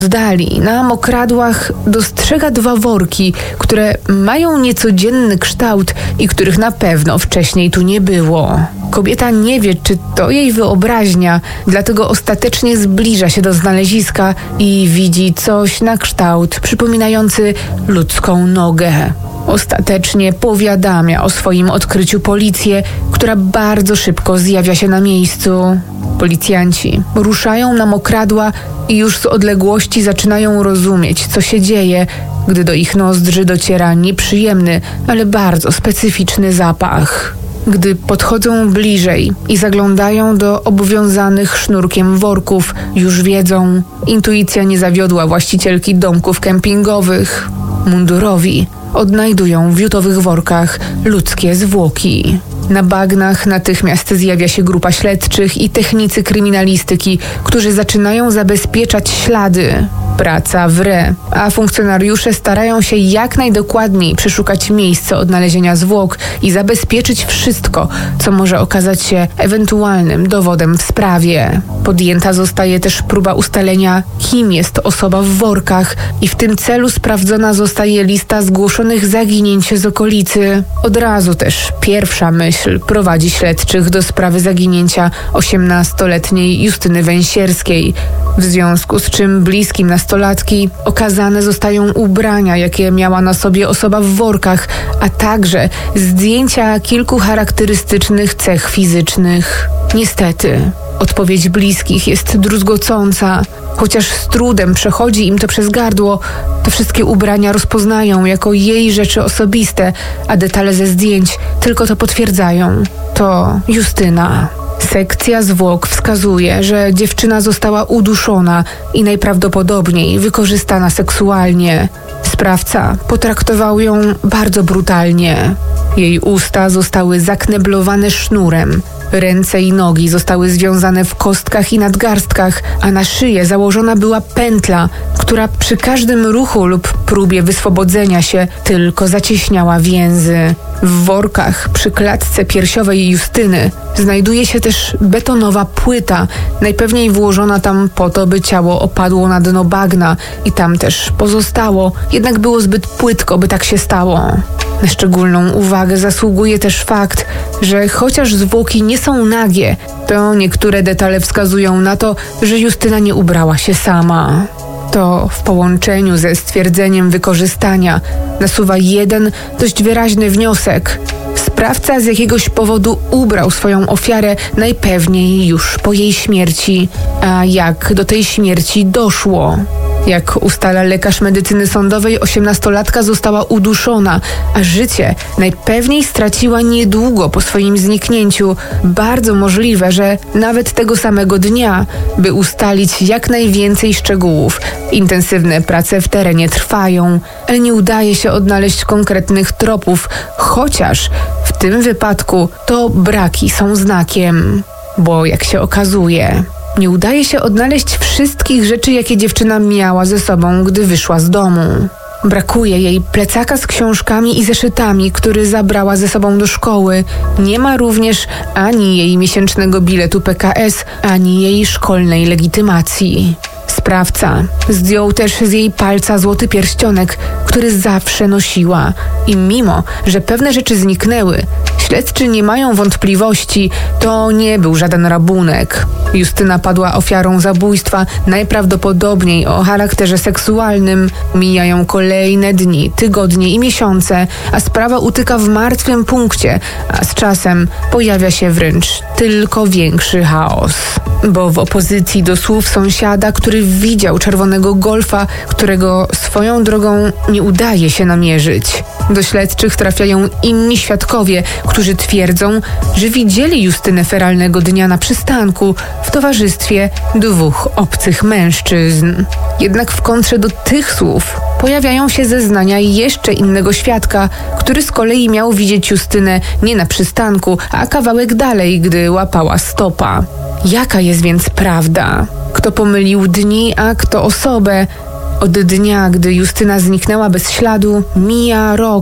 oddali na mokradłach dostrzega 2 worki, które mają niecodzienny kształt i których na pewno wcześniej tu nie było. Kobieta nie wie, czy to jej wyobraźnia, dlatego ostatecznie zbliża się do znaleziska i widzi coś na kształt przypominający ludzką nogę. Ostatecznie powiadamia o swoim odkryciu policję, która bardzo szybko zjawia się na miejscu. Policjanci ruszają na mokradła i już z odległości zaczynają rozumieć, co się dzieje, gdy do ich nozdrzy dociera nieprzyjemny, ale bardzo specyficzny zapach. Gdy podchodzą bliżej i zaglądają do obwiązanych sznurkiem worków, już wiedzą, intuicja nie zawiodła właścicielki domków kempingowych. Mundurowi odnajdują w jutowych workach ludzkie zwłoki. Na bagnach natychmiast zjawia się grupa śledczych i technicy kryminalistyki, którzy zaczynają zabezpieczać ślady. Praca wre, a funkcjonariusze starają się jak najdokładniej przeszukać miejsce odnalezienia zwłok i zabezpieczyć wszystko, co może okazać się ewentualnym dowodem w sprawie. Podjęta zostaje też próba ustalenia, kim jest osoba w workach i w tym celu sprawdzona zostaje lista zgłoszonych zaginięć z okolicy. Od razu też pierwsza myśl prowadzi śledczych do sprawy zaginięcia 18-letniej Justyny Węsierskiej, w związku z czym bliskim nastolatki okazane zostają ubrania, jakie miała na sobie osoba w workach, a także zdjęcia kilku charakterystycznych cech fizycznych. Niestety, odpowiedź bliskich jest druzgocąca. Chociaż z trudem przechodzi im to przez gardło, to wszystkie ubrania rozpoznają jako jej rzeczy osobiste, a detale ze zdjęć tylko to potwierdzają. To Justyna. Sekcja zwłok wskazuje, że dziewczyna została uduszona i najprawdopodobniej wykorzystana seksualnie. Sprawca potraktował ją bardzo brutalnie. Jej usta zostały zakneblowane sznurem. Ręce i nogi zostały związane w kostkach i nadgarstkach, a na szyję założona była pętla, która przy każdym ruchu lub próbie wyswobodzenia się tylko zacieśniała więzy. W workach przy klatce piersiowej Justyny znajduje się też betonowa płyta, najpewniej włożona tam po to, by ciało opadło na dno bagna i tam też pozostało, jednak było zbyt płytko, by tak się stało. Na szczególną uwagę zasługuje też fakt, że chociaż zwłoki nie są nagie, to niektóre detale wskazują na to, że Justyna nie ubrała się sama. To w połączeniu ze stwierdzeniem wykorzystania nasuwa jeden dość wyraźny wniosek. Sprawca z jakiegoś powodu ubrał swoją ofiarę najpewniej już po jej śmierci. A jak do tej śmierci doszło? Jak ustala lekarz medycyny sądowej, 18-latka została uduszona, a życie najpewniej straciła niedługo po swoim zniknięciu. Bardzo możliwe, że nawet tego samego dnia, by ustalić jak najwięcej szczegółów. Intensywne prace w terenie trwają, ale nie udaje się odnaleźć konkretnych tropów, chociaż w tym wypadku to braki są znakiem, bo jak się okazuje, nie udaje się odnaleźć wszystkich rzeczy, jakie dziewczyna miała ze sobą, gdy wyszła z domu. Brakuje jej plecaka z książkami i zeszytami, który zabrała ze sobą do szkoły. Nie ma również ani jej miesięcznego biletu PKS, ani jej szkolnej legitymacji. Sprawca zdjął też z jej palca złoty pierścionek, który zawsze nosiła. I mimo, że pewne rzeczy zniknęły, śledczy nie mają wątpliwości, to nie był żaden rabunek. Justyna padła ofiarą zabójstwa, najprawdopodobniej o charakterze seksualnym. Mijają kolejne dni, tygodnie i miesiące, a sprawa utyka w martwym punkcie, a z czasem pojawia się wręcz tylko większy chaos. Bo w opozycji do słów sąsiada, który widział czerwonego Golfa, którego swoją drogą nie udaje się namierzyć, do śledczych trafiają inni świadkowie, którzy twierdzą, że widzieli Justynę feralnego dnia na przystanku w towarzystwie 2 obcych mężczyzn. Jednak w kontrze do tych słów pojawiają się zeznania jeszcze innego świadka, który z kolei miał widzieć Justynę nie na przystanku, a kawałek dalej, gdy łapała stopa. Jaka jest więc prawda? Kto pomylił dni, a kto osobę? Od dnia, gdy Justyna zniknęła bez śladu, mija rok.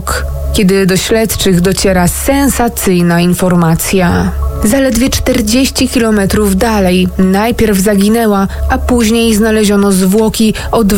kiedy do śledczych dociera sensacyjna informacja. Zaledwie 40 kilometrów dalej najpierw zaginęła, a później znaleziono zwłoki od